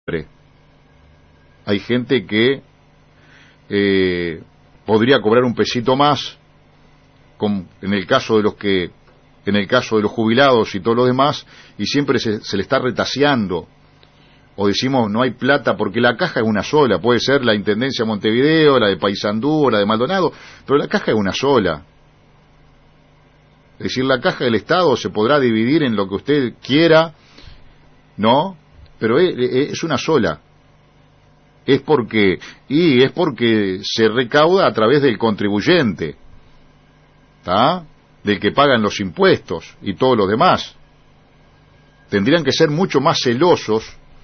Hay gente que podría cobrar un pesito más, en el caso de los jubilados y todo lo demás, y siempre se le está retaseando, o decimos no hay plata porque la caja es una sola, puede ser la Intendencia de Montevideo, la de Paysandú o la de Maldonado, pero la caja es una sola. Es decir, la caja del Estado se podrá dividir en lo que usted quiera, ¿no? Pero es una sola. Es porque se recauda a través del contribuyente, ¿está? Del que pagan los impuestos y todos los demás. Tendrían que ser mucho más celosos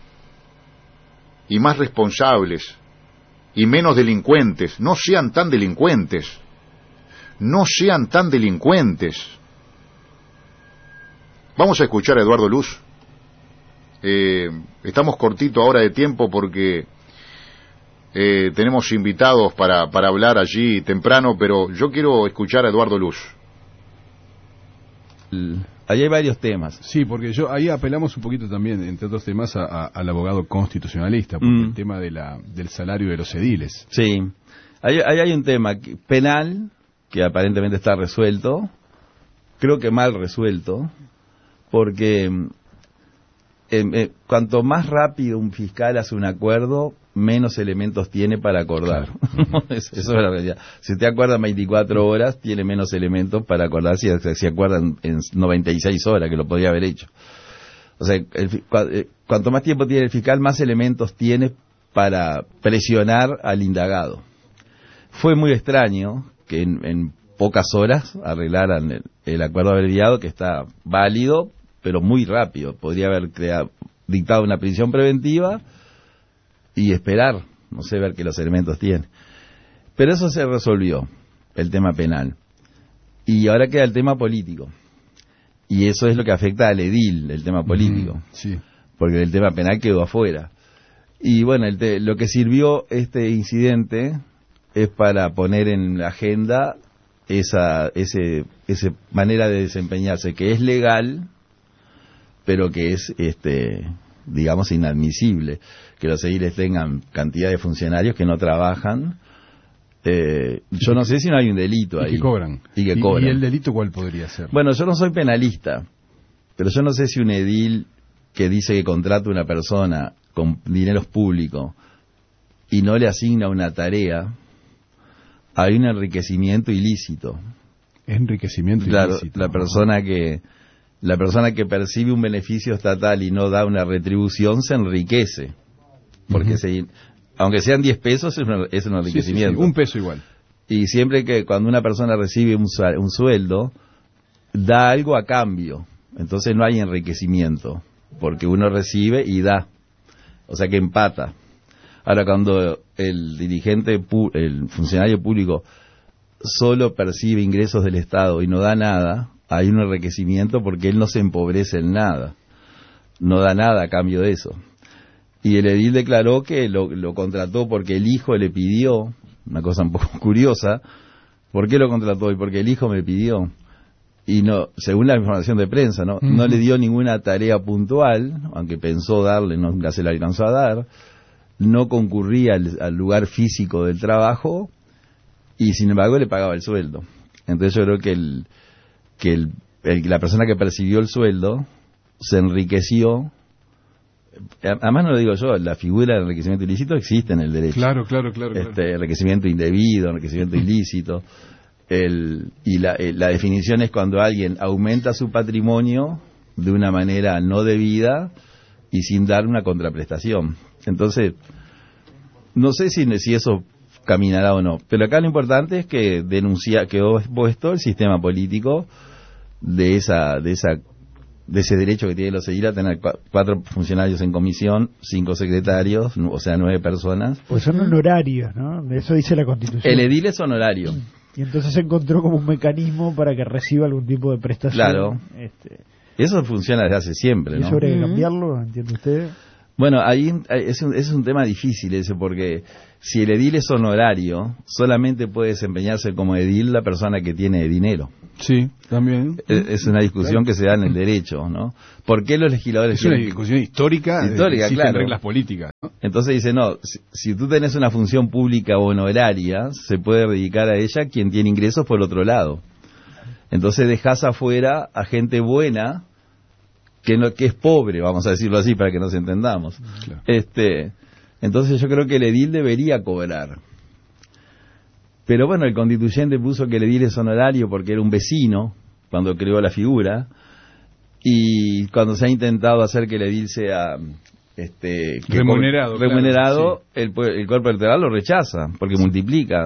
y más responsables y menos delincuentes. No sean tan delincuentes. No sean tan delincuentes. Vamos a escuchar a Eduardo Luz. Estamos cortito ahora de tiempo porque tenemos invitados para hablar allí temprano, pero yo quiero escuchar a Eduardo Luz. Allí hay varios temas. Sí, porque ahí apelamos un poquito también, entre otros temas, al abogado constitucionalista, porque el tema del salario de los ediles. Sí, ahí hay un tema penal que aparentemente está resuelto, creo que mal resuelto, porque cuanto más rápido un fiscal hace un acuerdo, menos elementos tiene para acordar. Claro. Eso es la realidad. Si te acuerdan 24 horas, tiene menos elementos para acordar si acuerdan en 96 horas, que lo podría haber hecho. O sea, cuanto más tiempo tiene el fiscal, más elementos tiene para presionar al indagado. Fue muy extraño que en pocas horas arreglaran el acuerdo abreviado, que está válido, pero muy rápido. Podría haber dictado una prisión preventiva y esperar, no sé, ver qué los elementos tienen. Pero eso se resolvió, el tema penal. Y ahora queda el tema político. Y eso es lo que afecta al edil, el tema político. Sí. Porque el tema penal quedó afuera. Y bueno, lo que sirvió este incidente es para poner en la agenda esa manera de desempeñarse, que es legal, pero que es digamos inadmisible, que los ediles tengan cantidad de funcionarios que no trabajan. Yo no sé si no hay un delito ahí. Y que cobran. ¿Y el delito cuál podría ser? Bueno, yo no soy penalista, pero yo no sé si un edil que dice que contrata a una persona con dineros públicos y no le asigna una tarea, hay un enriquecimiento ilícito. Enriquecimiento ilícito. La persona que percibe un beneficio estatal y no da una retribución se enriquece. Porque aunque sean 10 pesos, es un enriquecimiento. Sí, un peso igual. Y siempre que cuando una persona recibe un sueldo, da algo a cambio. Entonces no hay enriquecimiento, porque uno recibe y da. O sea que empata. Ahora, cuando el funcionario público solo percibe ingresos del Estado y no da nada, hay un enriquecimiento porque él no se empobrece en nada. No da nada a cambio de eso. Y el edil declaró que lo contrató porque el hijo le pidió, una cosa un poco curiosa. ¿Por qué lo contrató? Y porque el hijo me pidió. Y no, según la información de prensa, no le dio ninguna tarea puntual, aunque pensó darle, nunca se la alcanzó a dar. No concurría al lugar físico del trabajo y sin embargo le pagaba el sueldo. Entonces yo creo que la persona que percibió el sueldo se enriqueció. Además no lo digo yo, la figura del enriquecimiento ilícito existe en el derecho. Claro. Enriquecimiento indebido, enriquecimiento ilícito. La definición es cuando alguien aumenta su patrimonio de una manera no debida y sin dar una contraprestación. Entonces, no sé si eso caminará o no, pero acá lo importante es que quedó expuesto el sistema político de ese derecho que tienen los ediles a tener 4 funcionarios en comisión, 5 secretarios, o sea, 9 personas. Pues son honorarios, ¿no? Eso dice la Constitución. El edil es honorario. Y entonces se encontró como un mecanismo para que reciba algún tipo de prestación. Claro. Eso funciona desde hace siempre, ¿no? ¿Y eso habría que cambiarlo? ¿Entiende usted? Bueno, ahí es un tema difícil ese, porque si el edil es honorario, solamente puede desempeñarse como edil la persona que tiene dinero. Sí, también. Es una discusión que se da en el derecho, ¿no? ¿Por qué los legisladores... Es una discusión histórica, existen claro. reglas políticas, ¿no? Entonces dice, no, si tú tenés una función pública honoraria, se puede dedicar a ella quien tiene ingresos por otro lado. Entonces dejás afuera a gente buena que es pobre, vamos a decirlo así para que nos entendamos. Claro. Entonces yo creo que el edil debería cobrar. Pero bueno, el constituyente puso que el edil es honorario porque era un vecino cuando creó la figura, y cuando se ha intentado hacer que el edil sea remunerado, claro, sí. el cuerpo electoral lo rechaza porque multiplica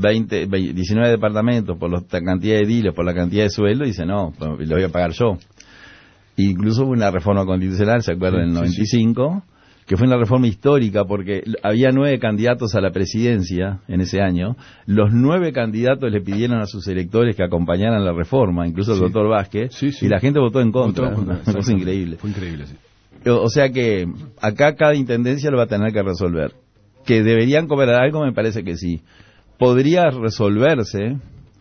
19 departamentos por la cantidad de ediles, por la cantidad de sueldo, y dice no, lo voy a pagar yo. Incluso hubo una reforma constitucional, ¿se acuerdan? En el 95, que fue una reforma histórica porque había 9 candidatos a la presidencia en ese año. Los 9 candidatos le pidieron a sus electores que acompañaran la reforma, incluso el doctor Vázquez, y la gente votó en contra. Una cosa increíble. Fue increíble, sí. O sea que acá cada intendencia lo va a tener que resolver. Que deberían cobrar algo, me parece que sí. Podría resolverse,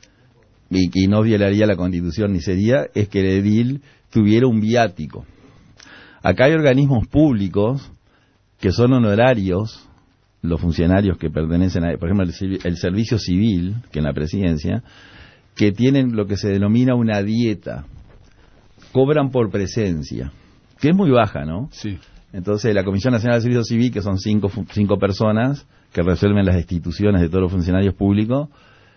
y no violaría la Constitución ni sería, es que el edil tuviera un viático. Acá hay organismos públicos que son honorarios, los funcionarios que pertenecen a, por ejemplo, el servicio civil, que en la presidencia, que tienen lo que se denomina una dieta, cobran por presencia, que es muy baja, ¿no? Sí. Entonces la Comisión Nacional de Servicio Civil, que son cinco personas que resuelven las destituciones de todos los funcionarios públicos,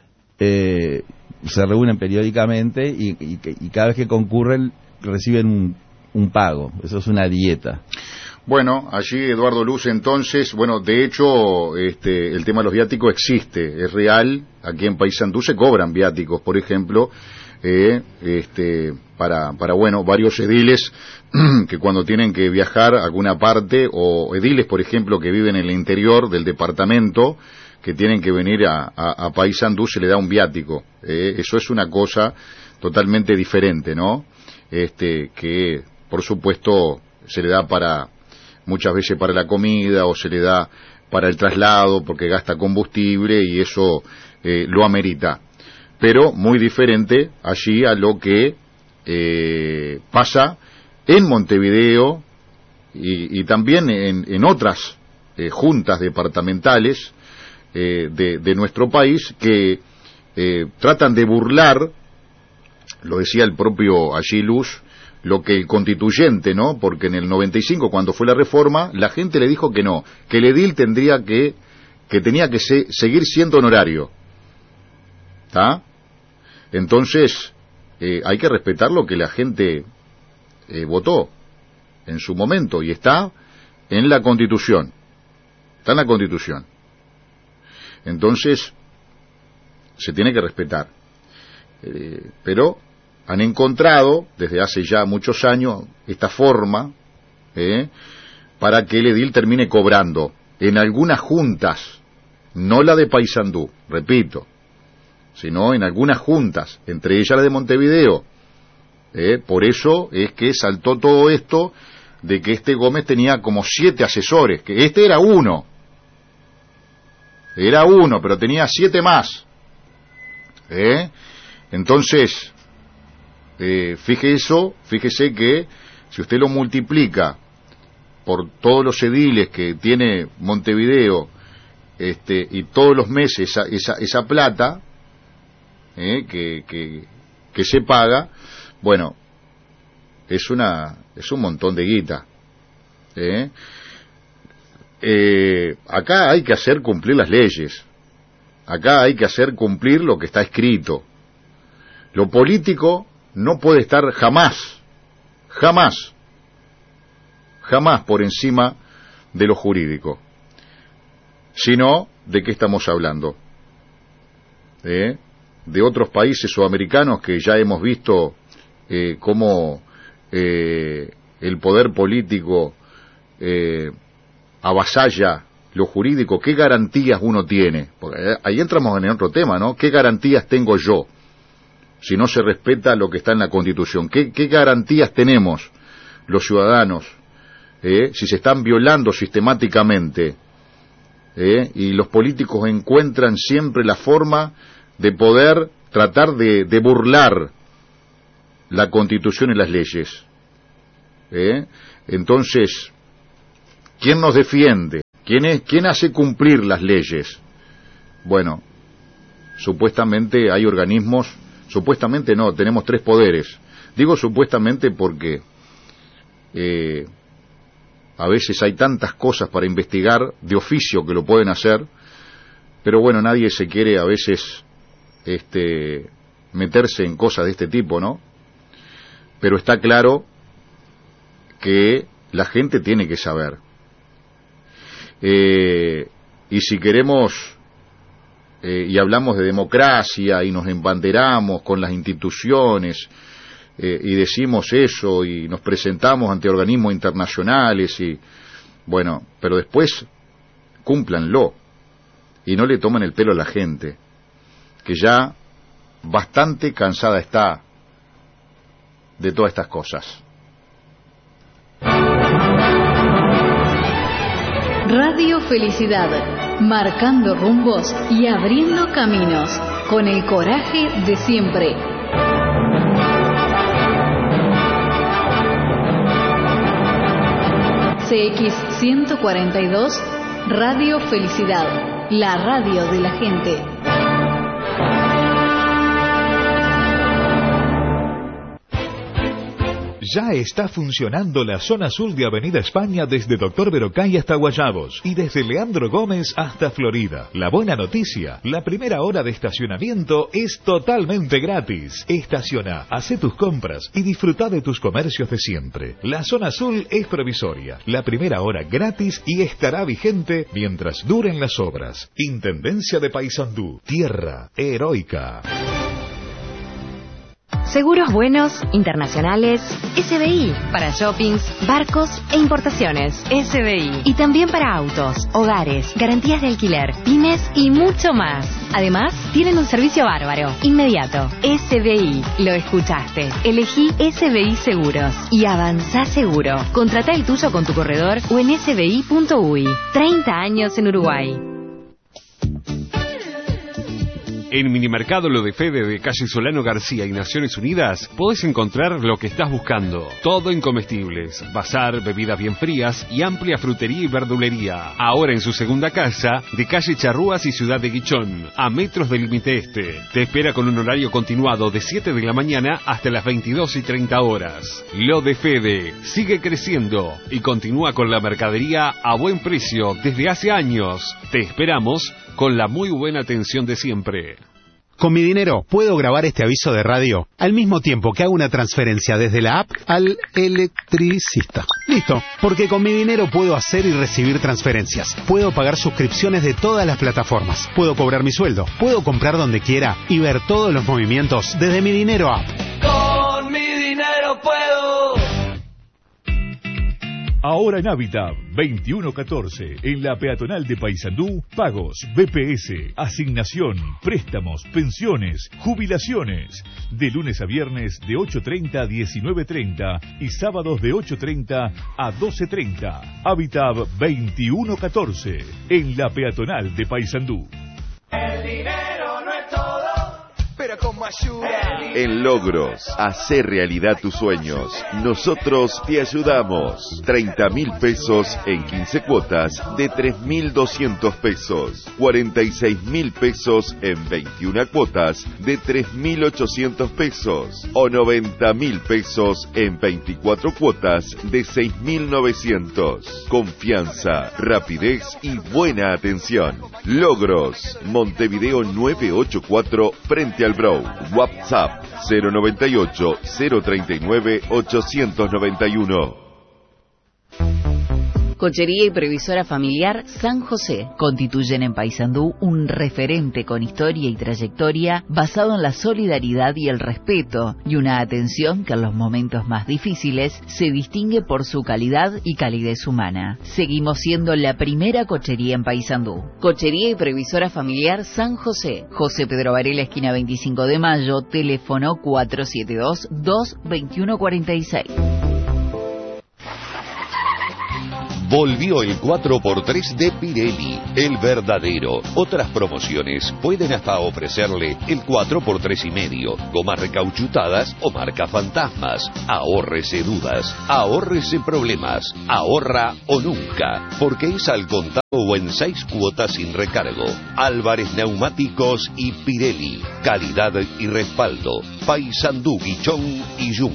se reúnen periódicamente y cada vez que concurren reciben un pago. Eso es una dieta. Bueno, allí Eduardo Luz, entonces, bueno, de hecho, el tema de los viáticos existe, es real. Aquí en Paysandú se cobran viáticos, por ejemplo, para bueno, varios ediles que cuando tienen que viajar a alguna parte, o ediles, por ejemplo, que viven en el interior del departamento, que tienen que venir a Paysandú, se le da un viático. Eso es una cosa totalmente diferente, ¿no? Que, por supuesto, se le da muchas veces para la comida, o se le da para el traslado porque gasta combustible y eso lo amerita, pero muy diferente allí a lo que pasa en Montevideo y también en otras juntas departamentales de nuestro país que tratan de burlar, lo decía el propio allí Luz, lo que el constituyente, ¿no? Porque en el 95, cuando fue la reforma, la gente le dijo que no, que el edil tenía que seguir siendo honorario. ¿Está? Entonces, hay que respetar lo que la gente votó en su momento, y está en la Constitución. Está en la Constitución. Entonces, se tiene que respetar. Pero han encontrado, desde hace ya muchos años, esta forma para que el edil termine cobrando en algunas juntas, no la de Paysandú, repito, sino en algunas juntas, entre ellas la de Montevideo. Por eso es que saltó todo esto de que Gómez tenía como 7 asesores, que era uno, pero tenía 7 más. Entonces, fíjese que si usted lo multiplica por todos los ediles que tiene Montevideo, y todos los meses esa plata que se paga, bueno, es un montón de guita. Acá hay que hacer cumplir las leyes, acá hay que hacer cumplir lo que está escrito. Lo político no puede estar jamás por encima de lo jurídico. Sino, ¿de qué estamos hablando? De otros países sudamericanos que ya hemos visto cómo el poder político avasalla lo jurídico. ¿Qué garantías uno tiene? Porque ahí entramos en otro tema, ¿no? ¿Qué garantías tengo yo si no se respeta lo que está en la Constitución? ¿Qué garantías tenemos los ciudadanos si se están violando sistemáticamente, y los políticos encuentran siempre la forma de poder tratar de burlar la Constitución y las leyes. Entonces, ¿quién nos defiende? ¿Quién hace cumplir las leyes? Bueno, supuestamente hay organismos, supuestamente no, tenemos 3 poderes. Digo supuestamente porque a veces hay tantas cosas para investigar de oficio que lo pueden hacer, pero bueno, nadie se quiere a veces meterse en cosas de este tipo, ¿no? Pero está claro que la gente tiene que saber. Y si queremos, y hablamos de democracia y nos embanderamos con las instituciones, y decimos eso y nos presentamos ante organismos internacionales, y bueno, pero después cúmplanlo y no le tomen el pelo a la gente, que ya bastante cansada está de todas estas cosas. Radio Felicidad, marcando rumbos y abriendo caminos, con el coraje de siempre. CX 142, Radio Felicidad, la radio de la gente. Ya está funcionando la zona sur de Avenida España desde Doctor Verocay hasta Guayabos y desde Leandro Gómez hasta Florida. La buena noticia, la primera hora de estacionamiento es totalmente gratis. Estaciona, hace tus compras y disfruta de tus comercios de siempre. La zona azul es provisoria, la primera hora gratis y estará vigente mientras duren las obras. Intendencia de Paysandú, tierra heroica. Seguros buenos, internacionales, SBI, para shoppings, barcos e importaciones, SBI. Y también para autos, hogares, garantías de alquiler, pymes y mucho más. Además, tienen un servicio bárbaro, inmediato. SBI, lo escuchaste. Elegí SBI Seguros y avanzá seguro. Contratá el tuyo con tu corredor o en sbi.uy. 30 años en Uruguay. En Minimercado Lo de Fede de calle Solano García y Naciones Unidas podés encontrar lo que estás buscando. Todo en comestibles, bazar, bebidas bien frías y amplia frutería y verdulería. Ahora en su segunda casa de calle Charrúas y Ciudad de Guichón, a metros del límite este. Te espera con un horario continuado de 7 de la mañana hasta las 22:30 horas. Lo de Fede sigue creciendo y continúa con la mercadería a buen precio desde hace años. Te esperamos con la muy buena atención de siempre. Con mi dinero puedo grabar este aviso de radio al mismo tiempo que hago una transferencia desde la app al electricista. Listo, porque con mi dinero puedo hacer y recibir transferencias. Puedo pagar suscripciones de todas las plataformas. Puedo cobrar mi sueldo. Puedo comprar donde quiera y ver todos los movimientos desde mi dinero app. Con mi dinero puedo. Ahora en Hábitat 2114, en la peatonal de Paysandú, pagos, BPS, asignación, préstamos, pensiones, jubilaciones. De lunes a viernes de 8:30 a 19:30 y sábados de 8:30 a 12:30. Hábitat 2114, en la peatonal de Paysandú. El dinero no es todo, pero como ayuda. En Logros, hacer realidad tus sueños. Nosotros te ayudamos. 30.000 pesos en 15 cuotas de 3.200 pesos. 46.000 pesos en 21 cuotas de 3.800 pesos. O 90.000 pesos en 24 cuotas de 6.900. Confianza, rapidez y buena atención. Logros, Montevideo 984, frente al Brou. WhatsApp 098-039-891. Cochería y Previsora Familiar San José constituyen en Paysandú un referente con historia y trayectoria basado en la solidaridad y el respeto, y una atención que en los momentos más difíciles se distingue por su calidad y calidez humana. Seguimos siendo la primera cochería en Paysandú. Cochería y Previsora Familiar San José, José Pedro Varela, esquina 25 de Mayo, teléfono 472-22146. Volvió el 4x3 de Pirelli, el verdadero. Otras promociones pueden hasta ofrecerle el 4x3,5, gomas recauchutadas o marca fantasmas. Ahórrese dudas, ahórrese problemas, ahorra o nunca, porque es al contado o en 6 cuotas sin recargo. Álvarez Neumáticos y Pirelli, calidad y respaldo. Paysandú, Guichón y Jung.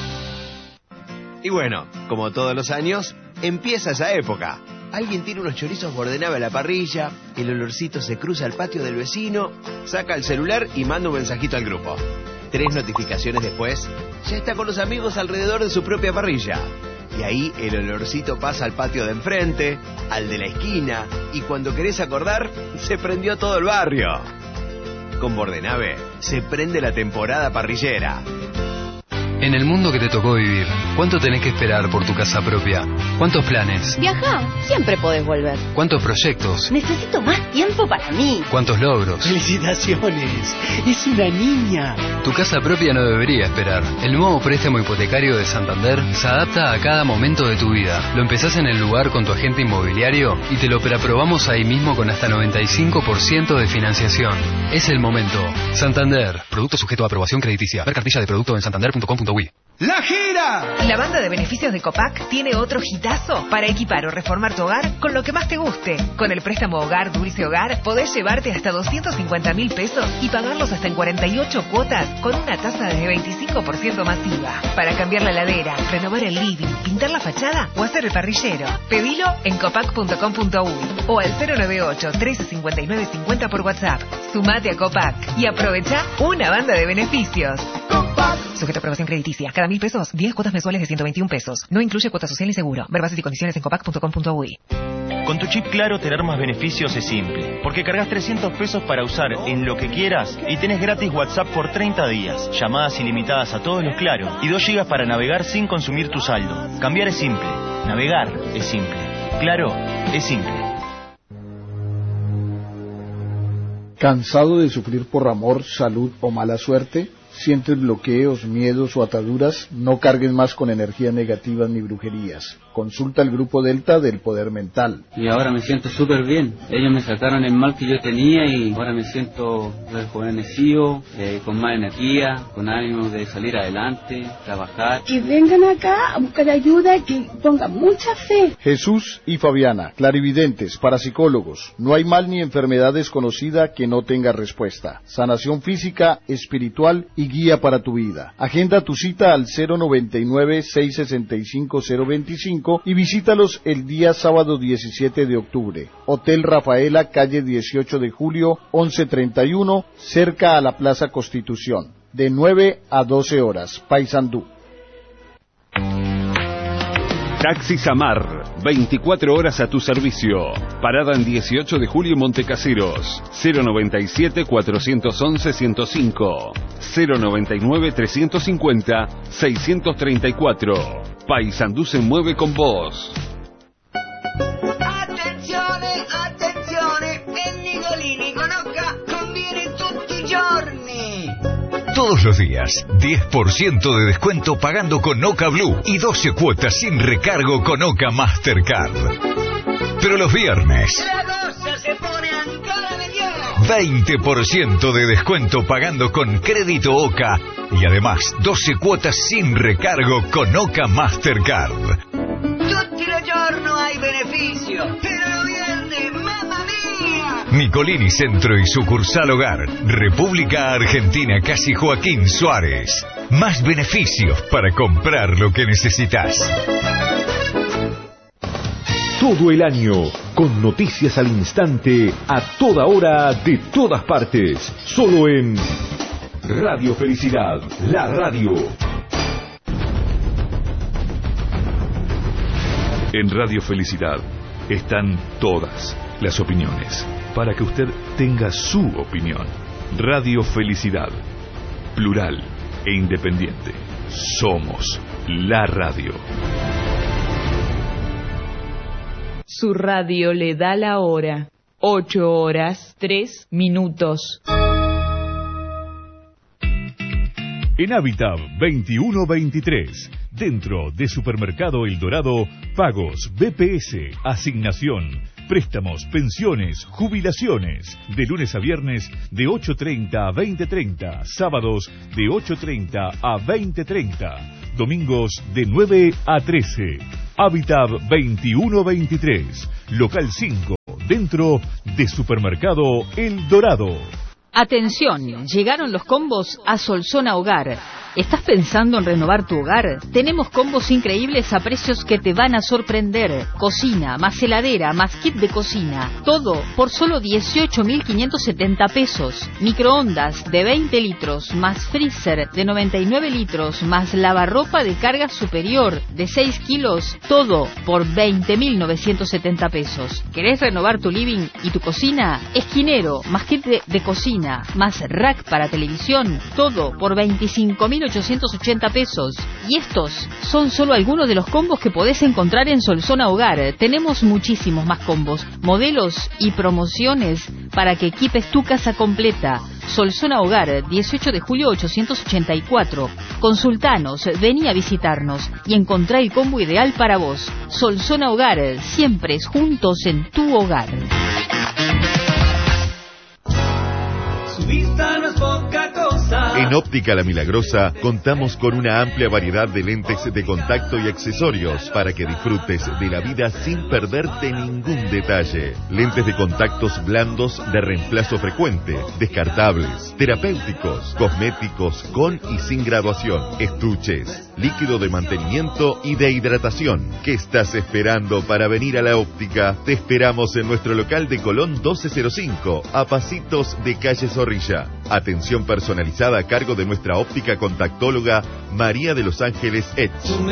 Y bueno, como todos los años, empieza esa época. Alguien tira unos chorizos Bordenave a la parrilla, el olorcito se cruza al patio del vecino, saca el celular y manda un mensajito al grupo. 3 notificaciones después, ya está con los amigos alrededor de su propia parrilla. Y ahí el olorcito pasa al patio de enfrente, al de la esquina, y cuando querés acordar, se prendió todo el barrio. Con Bordenave se prende la temporada parrillera. En el mundo que te tocó vivir, ¿cuánto tenés que esperar por tu casa propia? ¿Cuántos planes? Viajá, siempre podés volver. ¿Cuántos proyectos? Necesito más tiempo para mí. ¿Cuántos logros? ¡Felicitaciones! ¡Es una niña! Tu casa propia no debería esperar. El nuevo préstamo hipotecario de Santander se adapta a cada momento de tu vida. Lo empezás en el lugar con tu agente inmobiliario y te lo preaprobamos ahí mismo con hasta 95% de financiación. Es el momento. Santander. Producto sujeto a aprobación crediticia. Ver cartilla de producto en santander.com.uy. ¡La gira! La banda de beneficios de Copac tiene otro hitazo para equipar o reformar tu hogar con lo que más te guste. Con el préstamo Hogar Dulce Hogar podés llevarte hasta 250.000 pesos y pagarlos hasta en 48 cuotas con una tasa de 25% masiva. Para cambiar la heladera, renovar el living, pintar la fachada o hacer el parrillero. Pedilo en copac.com.uy o al 098-1359-50 por WhatsApp. Sumate a Copac y aprovecha una banda de beneficios. Copac. Sujeto a aprobación crediticia. Cada 1.000 pesos, 10 cuotas mensuales de 121 pesos. No incluye cuota social ni seguro. Ver bases y condiciones en copac.com.uy. Con tu chip Claro tener más beneficios es simple, porque cargas 300 pesos para usar en lo que quieras y tenés gratis WhatsApp por 30 días, llamadas ilimitadas a todos los Claro y 2 gigas para navegar sin consumir tu saldo. Cambiar es simple, navegar es simple, Claro es simple. ¿Cansado de sufrir por amor, salud o mala suerte? ¿Sientes bloqueos, miedos o ataduras? No cargues más con energías negativas ni brujerías. Consulta el Grupo Delta del Poder Mental. Y ahora me siento súper bien. Ellos me sacaron el mal que yo tenía y ahora me siento rejuvenecido, con más energía, con ánimo de salir adelante, trabajar. Que vengan acá a buscar ayuda, que pongan mucha fe. Jesús y Fabiana, clarividentes, parapsicólogos. No hay mal ni enfermedad desconocida que no tenga respuesta. Sanación física, espiritual y guía para tu vida. Agenda tu cita al 099-665-025 y visítalos el día sábado 17 de octubre. Hotel Rafaela, calle 18 de julio, 1131, cerca a la Plaza Constitución, de 9 a 12 horas. Paysandú. Taxi Samar, 24 horas a tu servicio. Parada en 18 de julio, Montecaseros. 097-411-105. 099-350-634. Paysandú se mueve con vos. Attenzione, attenzione, il Nicolini con Oca conviene tutti i giorni. Todos los días, 10% de descuento pagando con Oca Blue y 12 cuotas sin recargo con Oca Mastercard. Pero los viernes, La cosa se pone ancora mejor. 20% de descuento pagando con crédito Oca y además 12 cuotas sin recargo con Oca Mastercard. Tutti i giorni hai beneficio, pero lo viernes, mamma mia. Nicolini Centro y sucursal Hogar, República Argentina, Casi Joaquín Suárez. Más beneficios para comprar lo que necesitas. Todo el año, con noticias al instante, a toda hora, de todas partes. Solo en Radio Felicidad, la radio. En Radio Felicidad están todas las opiniones, para que usted tenga su opinión. Radio Felicidad, plural e independiente. Somos la radio. Su radio le da la hora. 8:03. En Habitat 2123, Dentro de Supermercado El Dorado, pagos, BPS, asignación, préstamos, pensiones, jubilaciones. De lunes a viernes de 8:30 a 20:30. Sábados de 8:30 a 20:30. Domingos de 9 a 13. Habitat 2123. Local 5. Dentro de Supermercado El Dorado. Atención, llegaron los combos a Solzona Hogar. ¿Estás pensando en renovar tu hogar? Tenemos combos increíbles a precios que te van a sorprender. Cocina, más heladera, más kit de cocina. Todo por solo 18.570 pesos. Microondas de 20 litros, más freezer de 99 litros, más lavarropa de carga superior de 6 kilos. Todo por 20.970 pesos. ¿Querés renovar tu living y tu cocina? Esquinero, más kit de cocina, más rack para televisión. Todo por 25.880 pesos. Y estos son solo algunos de los combos que podés encontrar en Solzona Hogar. Tenemos muchísimos más combos, modelos y promociones para que equipes tu casa completa. Solzona Hogar, 18 de julio 884. Consultanos, vení a visitarnos y encontrá el combo ideal para vos. Solzona Hogar, siempre juntos en tu hogar. Su vista no es poca cosa. En Óptica La Milagrosa contamos con una amplia variedad de lentes de contacto y accesorios para que disfrutes de la vida sin perderte ningún detalle. Lentes de contactos blandos de reemplazo frecuente, descartables, terapéuticos, cosméticos con y sin graduación, estuches, líquido de mantenimiento y de hidratación. ¿Qué estás esperando para venir a la óptica? Te esperamos en nuestro local de Colón 1205, a pasitos de calle Zorrilla. Atención personalizada a cargo de nuestra óptica contactóloga María de los Ángeles Etch.